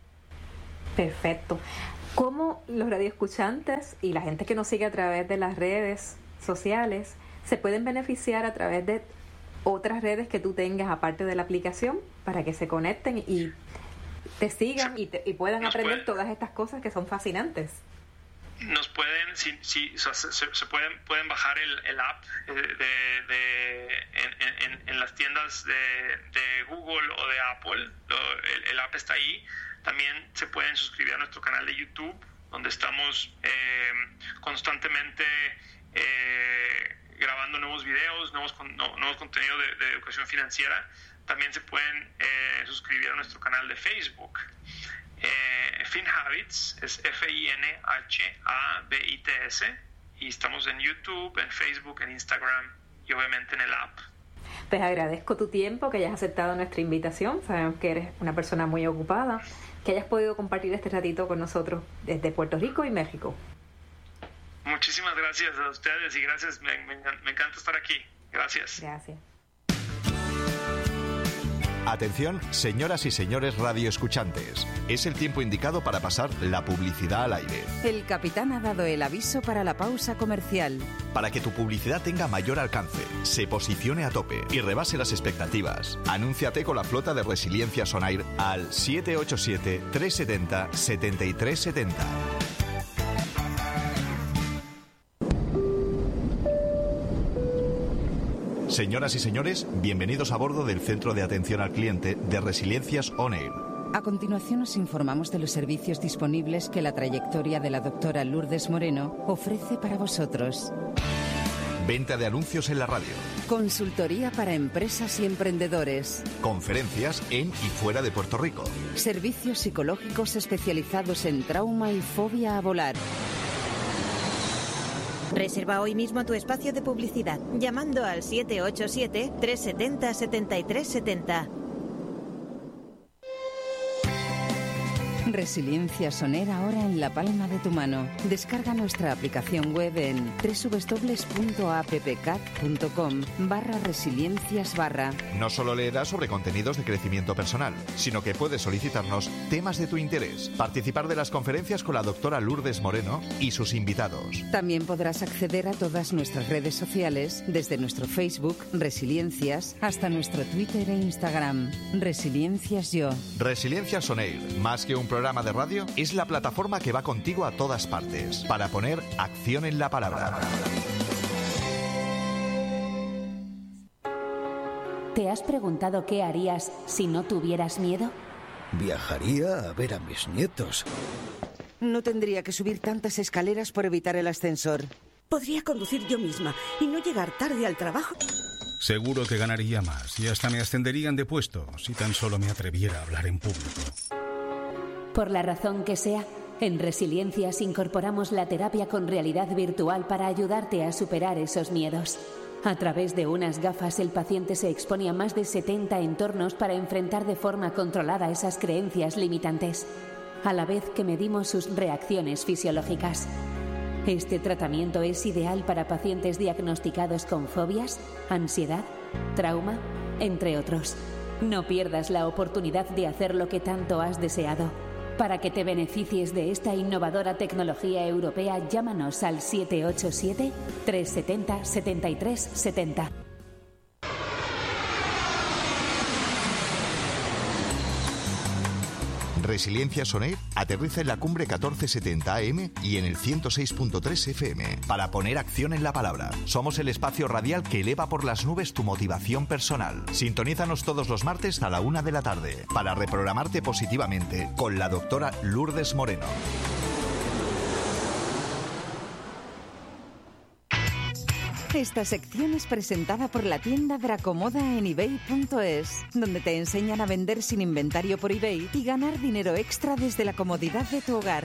Speaker 8: Perfecto. ¿Cómo los radioescuchantes y la gente que nos sigue a través de las redes sociales se pueden beneficiar a través de otras redes que tú tengas aparte de la aplicación para que se conecten y te sigan y, te, y puedan nos aprender pueden, todas estas cosas que son fascinantes?
Speaker 7: Nos pueden, sí, sí, o sea, se, se pueden, pueden bajar el, el app de, de, de en, en, en las tiendas de, de Google o de Apple. Lo, el, el app está ahí. También se pueden suscribir a nuestro canal de YouTube donde estamos eh, constantemente eh, grabando nuevos videos, nuevos, no, nuevos contenidos de, de educación financiera. También se pueden eh, suscribir a nuestro canal de Facebook. Eh, FinHabits es F I N H A B I T S, y estamos en YouTube, en Facebook, en Instagram y obviamente en el app.
Speaker 8: Pues agradezco tu tiempo, que hayas aceptado nuestra invitación. Sabemos que eres una persona muy ocupada, que hayas podido compartir este ratito con nosotros desde Puerto Rico y México.
Speaker 7: Muchísimas gracias a ustedes y gracias, me, me, me encanta estar aquí. Gracias.
Speaker 8: Gracias.
Speaker 4: Atención, señoras y señores radioescuchantes. Es el tiempo indicado para pasar la publicidad al aire.
Speaker 5: El capitán ha dado el aviso para la pausa comercial.
Speaker 4: Para que tu publicidad tenga mayor alcance, se posicione a tope y rebase las expectativas, anúnciate con la flota de Resiliencia Sonair al siete ocho siete, tres siete cero, siete tres siete cero. Señoras y señores, bienvenidos a bordo del Centro de Atención al Cliente de Resiliencias On-Air.
Speaker 5: A continuación os informamos de los servicios disponibles que la trayectoria de la doctora Lourdes Moreno ofrece para vosotros.
Speaker 4: Venta de anuncios en la radio.
Speaker 5: Consultoría para empresas y emprendedores.
Speaker 4: Conferencias en y fuera de Puerto Rico.
Speaker 5: Servicios psicológicos especializados en trauma y fobia a volar.
Speaker 9: Reserva hoy mismo tu espacio de publicidad llamando al siete ocho siete, tres siete cero, siete tres siete cero.
Speaker 5: Resiliencia Sonair ahora en la palma de tu mano. Descarga nuestra aplicación web en www.appcat.com barra resiliencias barra.
Speaker 4: No solo leerás sobre contenidos de crecimiento personal, sino que puedes solicitarnos temas de tu interés, participar de las conferencias con la doctora Lourdes Moreno y sus invitados.
Speaker 5: También podrás acceder a todas nuestras redes sociales, desde nuestro Facebook, Resiliencias, hasta nuestro Twitter e Instagram, Resiliencias Yo.
Speaker 4: Resiliencia Sonair, más que un programa de radio, es la plataforma que va contigo a todas partes, para poner acción en la palabra.
Speaker 10: ¿Te has preguntado qué harías si no tuvieras miedo?
Speaker 11: Viajaría a ver a mis nietos.
Speaker 12: No tendría que subir tantas escaleras por evitar el ascensor.
Speaker 13: Podría conducir yo misma y no llegar tarde al trabajo.
Speaker 14: Seguro que ganaría más y hasta me ascenderían de puesto si tan solo me atreviera a hablar en público.
Speaker 10: Por la razón que sea, en Resiliencias incorporamos la terapia con realidad virtual para ayudarte a superar esos miedos. A través de unas gafas, el paciente se expone a más de setenta entornos para enfrentar de forma controlada esas creencias limitantes, a la vez que medimos sus reacciones fisiológicas. Este tratamiento es ideal para pacientes diagnosticados con fobias, ansiedad, trauma, entre otros. No pierdas la oportunidad de hacer lo que tanto has deseado. Para que te beneficies de esta innovadora tecnología europea, llámanos al siete ocho siete, tres siete cero, siete tres siete cero.
Speaker 4: Resiliencia Sonair aterriza en la cumbre catorce setenta A M y en el ciento seis punto tres F M para poner acción en la palabra. Somos el espacio radial que eleva por las nubes tu motivación personal. Sintonízanos todos los martes a la una de la tarde para reprogramarte positivamente con la doctora Lourdes Moreno.
Speaker 5: Esta sección es presentada por la tienda Dracomoda en ebay punto es, donde te enseñan a vender sin inventario por eBay y ganar dinero extra desde la comodidad de tu hogar.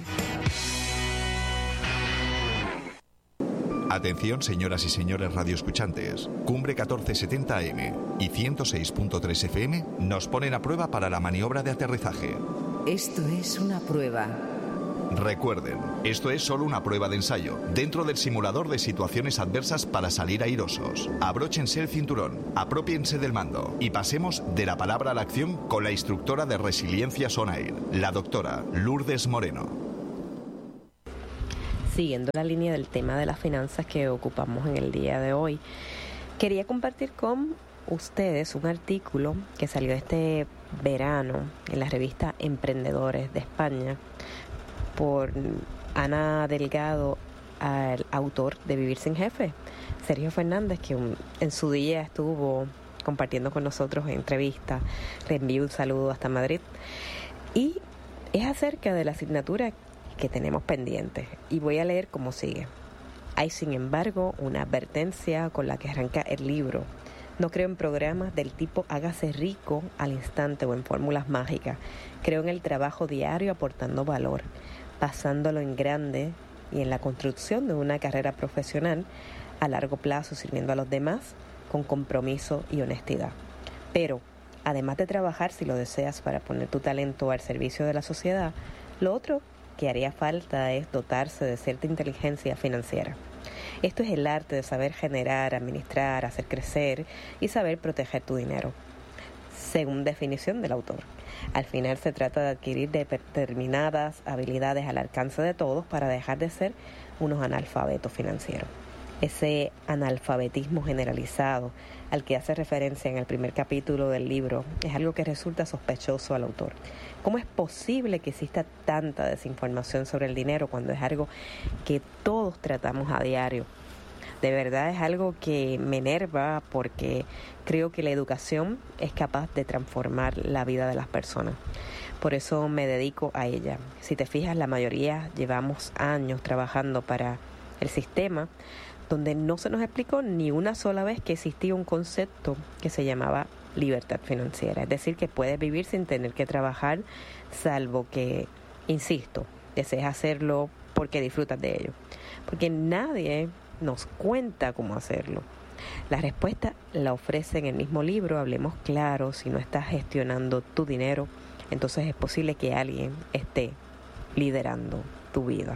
Speaker 4: Atención, señoras y señores radioescuchantes. Cumbre catorce setenta A M y ciento seis punto tres F M nos ponen a prueba para la maniobra de aterrizaje.
Speaker 5: Esto es una prueba.
Speaker 4: Recuerden, esto es solo una prueba de ensayo, dentro del simulador de situaciones adversas para salir airosos. Abróchense el cinturón, apropiense del mando y pasemos de la palabra a la acción con la instructora de Resiliencia Sonair, la doctora Lourdes Moreno.
Speaker 6: Siguiendo la línea del tema de las finanzas que ocupamos en el día de hoy, quería compartir con ustedes un artículo que salió este verano en la revista Emprendedores de España por Ana Delgado, al autor de Vivir sin Jefe, Sergio Fernández, que un, en su día estuvo compartiendo con nosotros en entrevista. Le envío un saludo hasta Madrid. Y es acerca de la asignatura que tenemos pendientes. Y voy a leer como sigue. Hay, sin embargo, una advertencia con la que arranca el libro. No creo en programas del tipo hágase rico al instante o en fórmulas mágicas. Creo en el trabajo diario aportando valor, pasándolo en grande y en la construcción de una carrera profesional a largo plazo, sirviendo a los demás con compromiso y honestidad. Pero, además de trabajar, si lo deseas, para poner tu talento al servicio de la sociedad, lo otro que haría falta es dotarse de cierta inteligencia financiera. Esto es el arte de saber generar, administrar, hacer crecer y saber proteger tu dinero, según definición del autor. Al final se trata de adquirir determinadas habilidades al alcance de todos para dejar de ser unos analfabetos financieros. Ese analfabetismo generalizado al que hace referencia en el primer capítulo del libro es algo que resulta sospechoso al autor. ¿Cómo es posible que exista tanta desinformación sobre el dinero cuando es algo que todos tratamos a diario? De verdad es algo que me enerva porque creo que la educación es capaz de transformar la vida de las personas. Por eso me dedico a ella. Si te fijas, la mayoría llevamos años trabajando para el sistema donde no se nos explicó ni una sola vez que existía un concepto que se llamaba libertad financiera. Es decir, que puedes vivir sin tener que trabajar, salvo que, insisto, desees hacerlo porque disfrutas de ello. Porque nadie nos cuenta cómo hacerlo. La respuesta la ofrece en el mismo libro. Hablemos claro. Si no estás gestionando tu dinero, entonces es posible que alguien esté liderando tu vida.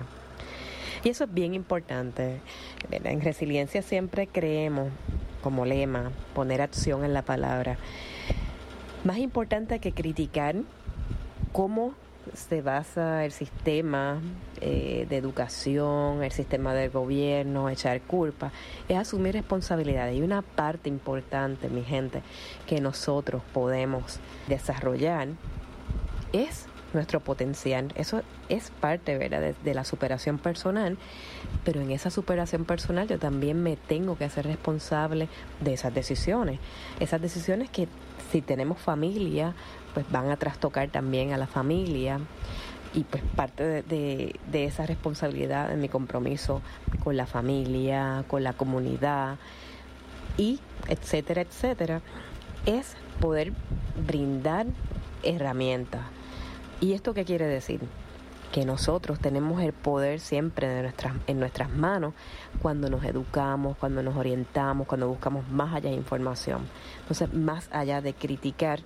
Speaker 6: Y eso es bien importante. En Resiliencia siempre creemos, como lema, poner acción en la palabra. Más importante que criticar cómo se basa el sistema eh, de educación, el sistema del gobierno, echar culpa, es asumir responsabilidad. Y una parte importante, mi gente, que nosotros podemos desarrollar es nuestro potencial. Eso es parte, ¿verdad?, de, de la superación personal, pero en esa superación personal yo también me tengo que hacer responsable de esas decisiones. Esas decisiones que, si tenemos familia, pues van a trastocar también a la familia, y pues parte de, de, de esa responsabilidad, de mi compromiso con la familia, con la comunidad, y etcétera, etcétera, es poder brindar herramientas. ¿Y esto qué quiere decir? Que nosotros tenemos el poder siempre de nuestras, en nuestras manos cuando nos educamos, cuando nos orientamos, cuando buscamos más allá de información. Entonces, más allá de criticar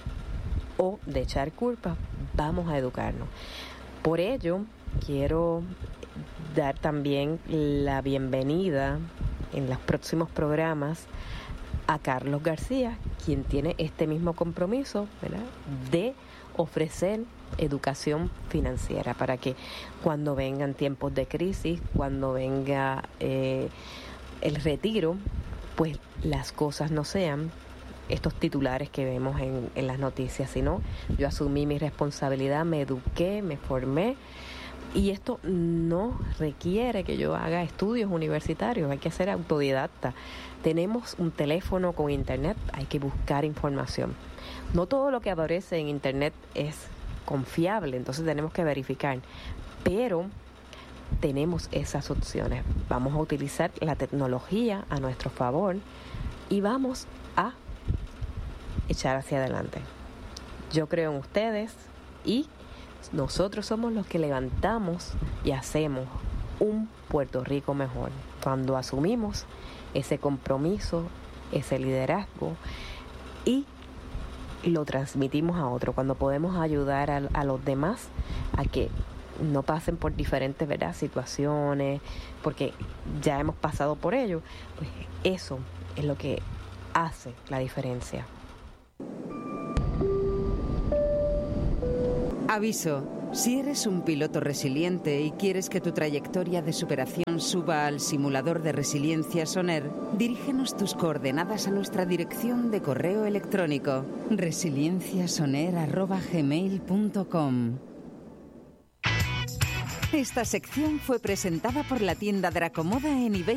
Speaker 6: o de echar culpa, vamos a educarnos. Por ello, quiero dar también la bienvenida en los próximos programas a Carlos García, quien tiene este mismo compromiso, ¿verdad?, de ofrecer educación financiera para que cuando vengan tiempos de crisis, cuando venga eh, el retiro, pues las cosas no sean estos titulares que vemos en, en las noticias, sino yo asumí mi responsabilidad, me eduqué, me formé, y esto no requiere que yo haga estudios universitarios, hay que ser autodidacta. Tenemos un teléfono con internet, hay que buscar información. No todo lo que aparece en internet es confiable, entonces tenemos que verificar, pero tenemos esas opciones. Vamos a utilizar la tecnología a nuestro favor y vamos a echar hacia adelante. Yo creo en ustedes y nosotros somos los que levantamos y hacemos un Puerto Rico mejor cuando asumimos ese compromiso, ese liderazgo y lo transmitimos a otro, cuando podemos ayudar a, a los demás a que no pasen por diferentes, ¿verdad?, situaciones, porque ya hemos pasado por ello, pues eso es lo que hace la diferencia.
Speaker 5: Aviso, si eres un piloto resiliente y quieres que tu trayectoria de superación suba al simulador de resiliencia Soner, dirígenos tus coordenadas a nuestra dirección de correo electrónico resilienciasoner arroba gmail punto com. Esta sección fue presentada por la tienda Dracomoda en eBay.